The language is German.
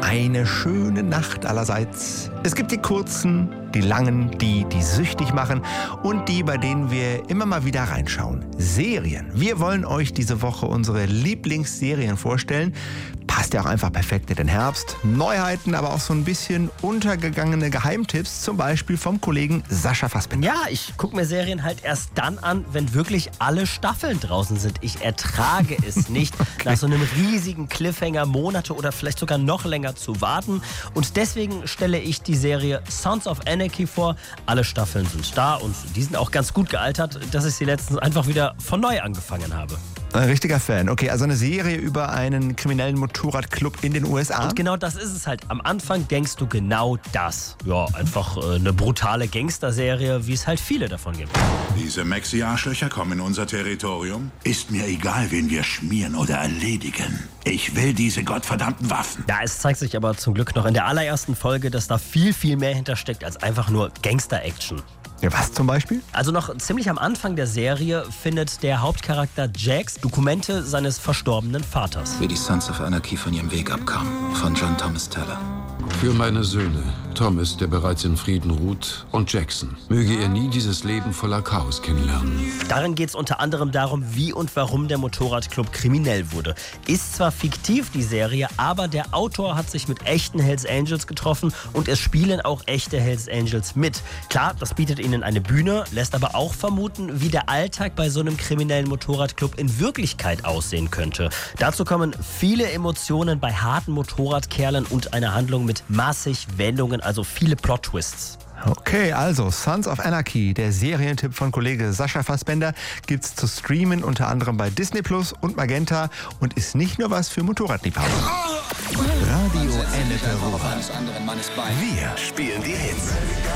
Eine schöne Nacht allerseits. Es gibt die kurzen, die langen, die süchtig machen und die, bei denen wir immer mal wieder reinschauen. Serien. Wir wollen euch diese Woche unsere Lieblingsserien vorstellen. Passt ja auch einfach perfekt in den Herbst. Neuheiten, aber auch so ein bisschen untergegangene Geheimtipps, zum Beispiel vom Kollegen Sascha Fassbender. Ja, ich gucke mir Serien halt erst dann an, wenn wirklich alle Staffeln draußen sind. Ich ertrage es nicht, nach so einem riesigen Cliffhanger Monate oder vielleicht sogar noch länger zu warten. Und deswegen stelle ich die Serie Sons of Anarchy vor. Alle Staffeln sind da und die sind auch ganz gut gealtert, dass ich sie letztens einfach wieder von neu angefangen habe. Ein richtiger Fan. Okay, also eine Serie über einen kriminellen Motorradclub in den USA. Und genau das ist es halt. Am Anfang denkst du genau das. Ja, einfach eine brutale Gangsterserie, wie es halt viele davon gibt. Diese Maxi-Arschlöcher kommen in unser Territorium. Ist mir egal, wen wir schmieren oder erledigen. Ich will diese gottverdammten Waffen. Ja, es zeigt sich aber zum Glück noch in der allerersten Folge, dass da viel, viel mehr hintersteckt als einfach nur Gangster-Action. Ja, was zum Beispiel? Also noch ziemlich am Anfang der Serie findet der Hauptcharakter Jax Dokumente seines verstorbenen Vaters. Wie die Sons of Anarchy von ihrem Weg abkamen. Von John Thomas Teller. Für meine Söhne, Thomas, der bereits in Frieden ruht, und Jackson. Möge er nie dieses Leben voller Chaos kennenlernen. Darin geht es unter anderem darum, wie und warum der Motorradclub kriminell wurde. Ist zwar fiktiv, die Serie, aber der Autor hat sich mit echten Hells Angels getroffen und es spielen auch echte Hells Angels mit. Klar, das bietet ihnen eine Bühne, lässt aber auch vermuten, wie der Alltag bei so einem kriminellen Motorradclub in Wirklichkeit aussehen könnte. Dazu kommen viele Emotionen bei harten Motorradkerlen und eine Handlung mit massig Wendungen, also viele Plot-Twists. Okay, also Sons of Anarchy, der Serientipp von Kollege Sascha Fassbender, gibt's zu streamen unter anderem bei Disney Plus und Magenta und ist nicht nur was für Motorradliebhaber. Radio Ennepe Ruhr. Wir spielen die Hits.